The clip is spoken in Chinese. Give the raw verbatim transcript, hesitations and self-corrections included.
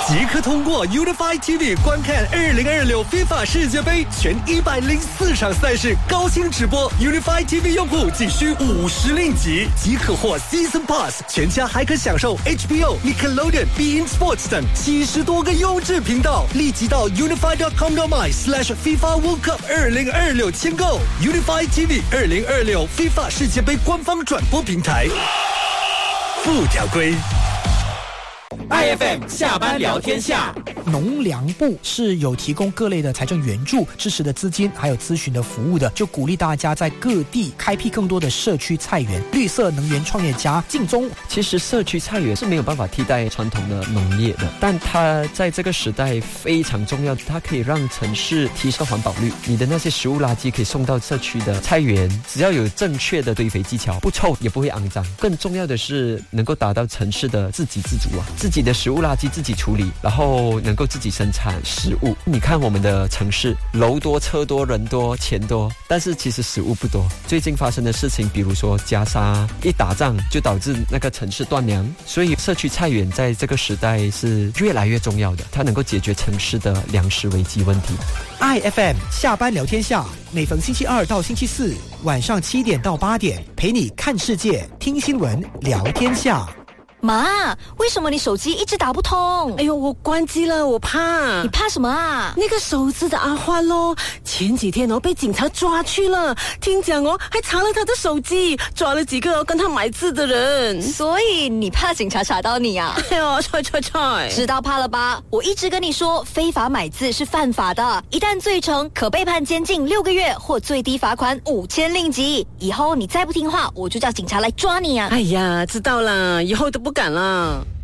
即刻通过 Unify T V 观看二零二六 FIFA 世界杯全一百零四场赛事高清直播。Unify T V 用户仅需五十令吉，即可获 Season Pass， 全家还可享受 H B O、Nickelodeon、Bein Sports 等七十多个优质频道。立即到 unify dot com dot my slash FIFA World Cup 二零二六签购 Unify T V 二零二六 FIFA 世界杯官方转播平台。附条规。 I F M 下班聊天下， 农粮部是有提供各类的财政援助、支持的资金，还有咨询的服务的，就鼓励大家在各地开辟更多的社区菜园。绿色能源创业家靳宗， 其实社区菜园是没有办法替代传统的农业的，但它在这个时代非常重要，它可以让城市提升环保率。你的那些食物垃圾可以送到社区的菜园，只要有正确的堆肥技巧，不臭也不会肮脏。更重要的是能够达到城市的自给自足啊，自己的食物垃圾自己处理，然后能够自己生产食物。你看我们的城市，楼多车多人多钱多，但是其实食物不多。最近发生的事情，比如说加沙一打仗就导致那个城市断粮，所以社区菜园在这个时代是越来越重要的，它能够解决城市的粮食危机问题。 I F M 下班聊天下，每逢星期二到星期四晚上七点到八点，陪你看世界、听新闻、聊天下。 妈，为什么你手机一直打不通？ 哎呦，我关机了，我怕。 你怕什么啊？ 那个手指的阿欢咯，前几天哦被警察抓去了，听讲哦还查了他的手机，抓了几个、哦、跟他买字的人。 所以你怕警察查到你啊？ 哎呦，踹踹踹！ 知道怕了吧？我一直跟你说，非法买字是犯法的，一旦罪成，可被判监禁六个月或最低罚款五千令吉。以后你再不听话，我就叫警察来抓你啊！ 哎呀，知道了，以后都不敢了。